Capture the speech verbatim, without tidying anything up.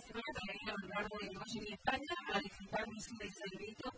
semana también a lo largo de noche en España a disfrutar de ese desayunito